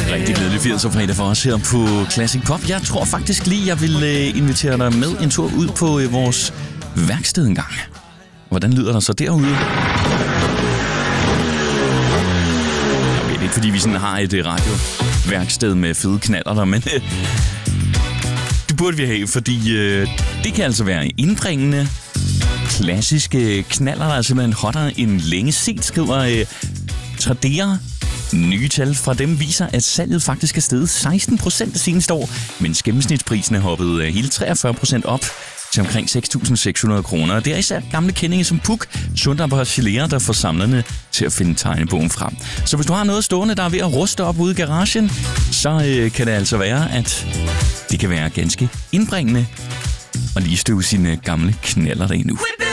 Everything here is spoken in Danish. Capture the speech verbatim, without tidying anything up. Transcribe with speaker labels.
Speaker 1: Rigtig glædelig firsdag fredag for os her på Classic Pop. Jeg tror faktisk lige, jeg vil øh, invitere dig med en tur ud på øh, vores værksted en gang. Hvordan lyder der så derude? Jeg ved ikke, fordi vi sådan har et øh, radioværksted med fede knaller der, men øh, det burde vi have, fordi øh, det kan altså være indbringende, klassiske knaller, der er simpelthen hotter end længe set, skriver øh, Tradera. Nye tal fra dem viser, at salget faktisk er steget seksten procent det seneste år, mens gennemsnitsprisen er hoppet hele treogfyrre procent op til omkring seks tusind seks hundrede kroner. Det er især gamle kendinge som Puk, Sundar og Chilera, der får samlerne til at finde tegnebogen frem. Så hvis du har noget stående, der er ved at ruste op ude i garagen, så øh, kan det altså være, at det kan være ganske indbringende at lige støve sine gamle knaller derinde.